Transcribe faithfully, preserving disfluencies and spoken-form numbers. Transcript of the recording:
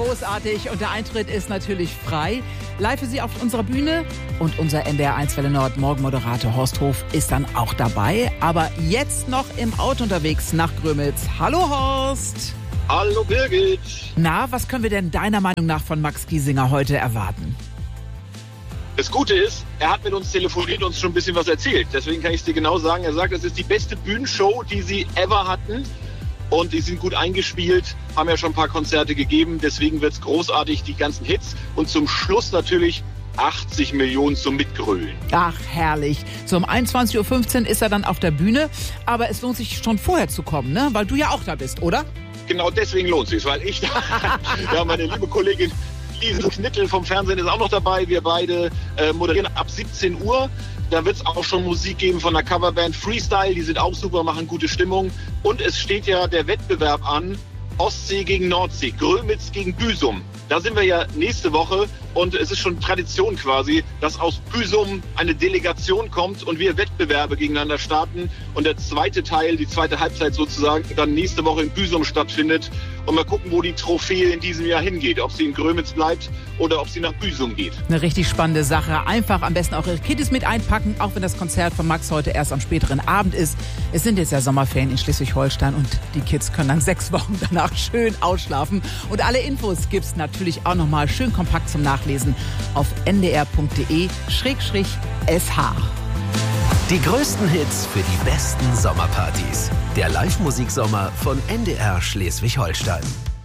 großartig und der Eintritt ist natürlich frei. Live für Sie auf unserer Bühne und unser N D R eins Welle Nord Morgenmoderator Horst Hof ist dann auch dabei. Aber jetzt noch im Auto unterwegs nach Grömitz. Hallo Horst! Hallo Birgit! Na, was können wir denn deiner Meinung nach von Max Giesinger heute erwarten? Das Gute ist, er hat mit uns telefoniert und uns schon ein bisschen was erzählt. Deswegen kann ich es dir genau sagen. Er sagt, es ist die beste Bühnenshow, die sie ever hatten. Und die sind gut eingespielt, haben ja schon ein paar Konzerte gegeben. Deswegen wird es großartig, die ganzen Hits. Und zum Schluss natürlich achtzig Millionen zum Mitgrölen. Ach, herrlich. So um einundzwanzig Uhr fünfzehn ist er dann auf der Bühne. Aber es lohnt sich schon vorher zu kommen, ne? Weil du ja auch da bist, oder? Genau deswegen lohnt es sich, weil ich da, ja, meine liebe Kollegin Liesel Knittel vom Fernsehen ist auch noch dabei. Wir beide äh, moderieren ab siebzehn Uhr. Da wird es auch schon Musik geben von der Coverband Freestyle. Die sind auch super, machen gute Stimmung. Und es steht ja der Wettbewerb an. Ostsee gegen Nordsee, Grömitz gegen Büsum. Da sind wir ja nächste Woche und es ist schon Tradition quasi, dass aus Büsum eine Delegation kommt und wir Wettbewerbe gegeneinander starten und der zweite Teil, die zweite Halbzeit sozusagen, dann nächste Woche in Büsum stattfindet und mal gucken, wo die Trophäe in diesem Jahr hingeht, ob sie in Grömitz bleibt oder ob sie nach Büsum geht. Eine richtig spannende Sache. Einfach am besten auch Ihre Kiddies mit einpacken, auch wenn das Konzert von Max heute erst am späteren Abend ist. Es sind jetzt ja Sommerferien in Schleswig-Holstein und die Kids können dann sechs Wochen danach schön ausschlafen. Und alle Infos gibt's natürlich auch nochmal schön kompakt zum Nachlesen auf n d r punkt d e schrägstrich s h. Die größten Hits für die besten Sommerpartys. Der Live-Musiksommer von N D R Schleswig-Holstein.